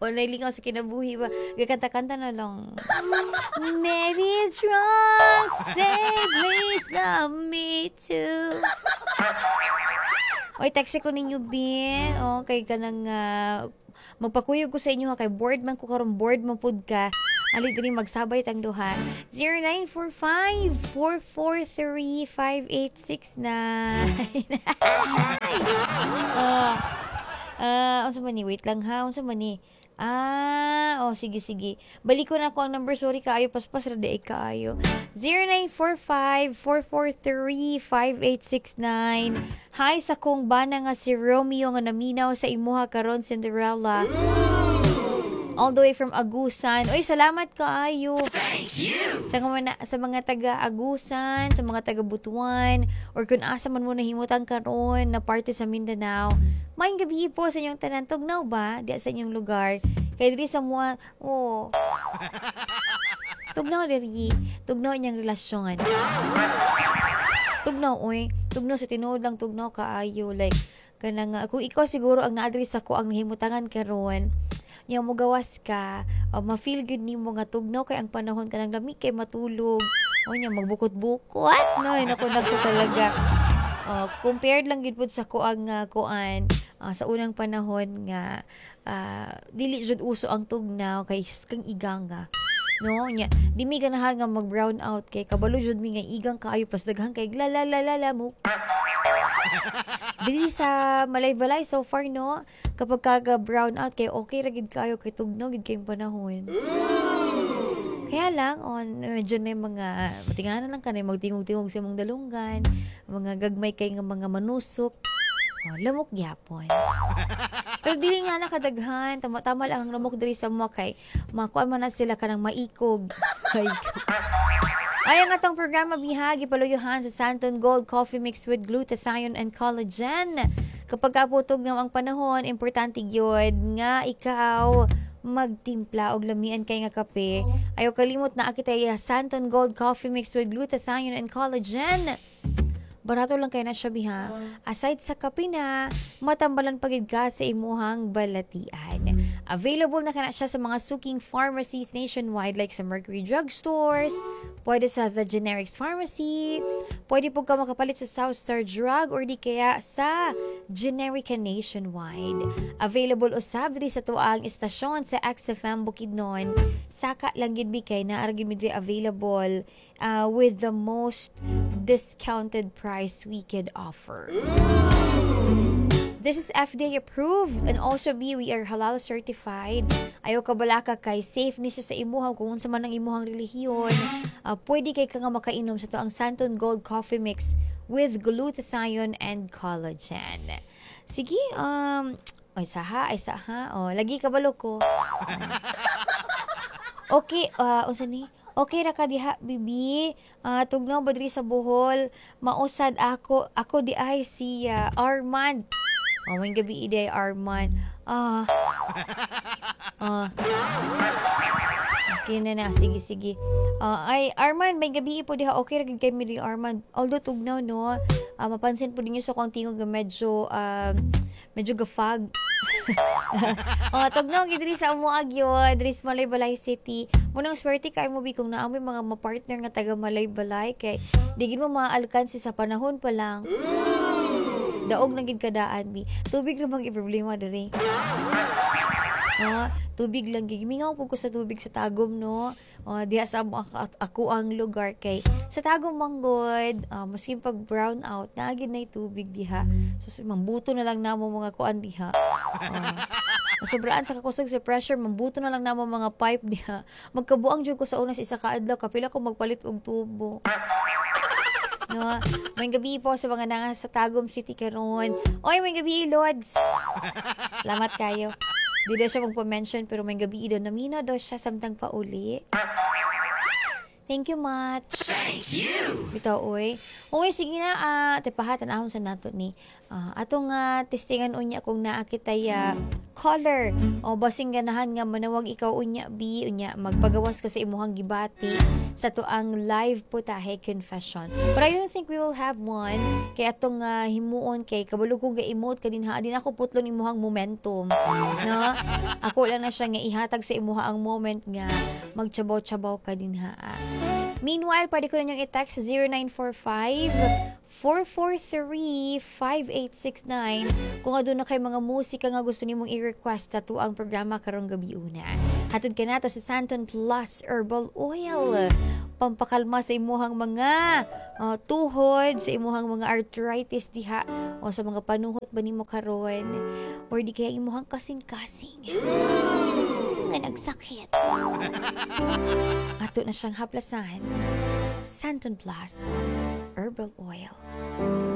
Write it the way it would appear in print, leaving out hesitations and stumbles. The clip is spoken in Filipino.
nailingaw sa kinabuhi ba? Gakanta-kanta na lang. Maybe it's wrong to say please love me too. Oy, text ko ninyo, Bin. Kay ka nang magpakuyog ko sa inyo ha. Kay board man ko karon, board man pud ka. Ali diri magsabay tang duha. 0945-443-5869. Unsa man ni? Wait lang ha. Unsa man ni? Sige. Balik ko na ko ang number. Sorry kaayo, paspas rada kaayo. 0945-443-5869. Hi sa kong bana nga si Romeo nga naminaw sa imuha karon, Cinderella. All the way from Agusan. Oy, salamat kaayo. Thank you. Sa mga taga Agusan, sa mga taga Butuan, or kung asa man mo nahimutan karon na parte sa Mindanao. Maayong gabi po sa inyong tanan. Tugnaw ba? Di sa inyong lugar. Kaya diri sa mga, tugnaw diri. Tugnaw inyang relasyon. Tugnaw, oy. Tugnaw sa tinuod lang, tugnaw kaayo. Like, kanang, kung ikaw siguro ang na-address ako ang nahimutangan karon, yung mo gawas ka, ma-feel good ni mo nga tugnaw kay ang panahon ka ng lami kay matulog. Nya magbukot-bukot. No, nako talaga. Compared lang gid pud sa kuang kuan sa unang panahon nga dili jud uso ang tugnaw kay kang igang nga. No, nya di mi ganahan nga mag-brown out kay kabalo jud mi nga igang kaayo pas daghang kay la mo. Dili sa Malaybalay so far, no, kapag kaga-brown out kay okay ra gid kayo kay tugnaw gid kayong panahon. Kaya lang medyo na yung mga matinganan lang kanay magtingog-tingog sa mong dalunggan, mga gagmay kay nga mga manusok. Lamok gyapon. Pero dili nga nakadaghan, tama lang ang lamok diri sa mo kay makuan man na sila kanang maikog. Ay, ang atong programa bihagi paluyuhan sa Santon Gold Coffee Mix with Glutathione and Collagen. Kapag kaputog na ang panahon, importante gyud nga ikaw magtimpla og lamian kay nga kape. Ayaw kalimot na akitay Santon Gold Coffee Mix with Glutathione and Collagen. Barato lang kay na siya biha. Aside sa kape na, matambalan pagid ka sa imuhang balatian. Available na kana siya sa mga suking pharmacies nationwide like sa Mercury Drug Stores, pwede sa The Generics Pharmacy, pwede po ka makapalit sa Southstar Drug or di kaya sa Generica nationwide. Available usab diri sa tuang istasyon sa XFM Bukidnon. Saka lang gid kay naa gid mi available with the most discounted price we could offer. This is FDA approved and also we are halal certified. Ayaw kabalaka kay safe ni siya sa imuhang kung unsa man ang imuhang relihiyon. Pwede kay ka nga makainom sa to ang Santon Gold Coffee Mix with Glutathione and Collagen. Sige, isa ha. Lagi kabalo ko. Okay, unsa ni? Okay ra ka diha, bibi. Tugnaw ba diri sa Bohol? Mausad ako di ay si Armand. May gabi ide Armand. Okay na. Sige. Ay Armand, may gabi po diha. Okay ra gid kay mi Armand. Although tugnaw no, mapansin po ninyo sa kong tingog medyo gafag. Tugnaw gid diri sa Umuagyo, diri sa Malaybalay City. Munang swerte kay mo bi kung naamoy mga ma-partner nga taga Malaybalay kay di gid mo maalkansi sa panahon pa lang. Daog na gid kadaan bi. Tubig ra bang problema diri. Tubig lang gid. Mingaw po ko sa tubig sa Tagum no. Diha sa ako ang lugar kay sa Tagum manggod, maski pag brown out, naagid na tubig diha. So mambuto na lang namo mga kuan diha. Sobraan sa kakusog sa pressure, mambuto na lang namo mga pipe diha. Magkabuang jud ko sa una sa isa ka adlaw, kapila ko magpalit og tubo. No, may gabi po sa mga nanga sa Tagum City karon. Oy, may gabi Lods. Salamat kayo. Di daw siya magpa-mention pero may gabi daw namina daw siya samtang pauli. Thank you much. Thank you. Bitaw oy. Oy sige na tepahatan ahon sa nato ni. Atong testingan unya kung naakitay color o basing ganahan nga manawag ikaw unya bi unya magpagawas ka sa imuhang gibati sa tuang live putahe confession. But I don't think we will have one. Kaya atong himuon kay kabalo ko ga-emote ka din ha. Di na ako putlon imuhang momentum. No? Ako lang na siya nga ihatag sa imuha ang moment nga magtsabaw-tsabaw ka din ha. Meanwhile, pwede ko na niyong i-text sa 0945-443-5869 kung aduna kay mga musika nga gusto nimong i-request sa tuang programa karong gabi una. Hatod ka na to sa Santon Plus Herbal Oil. Pampakalma sa imuhang mga tuhod, sa imuhang mga arthritis diha o sa mga panuhot ba nimo karon or di kaya imuhang kasing-kasing nga nagsakit. Ato na siyang haplasan. Santon Plus Herbal Oil.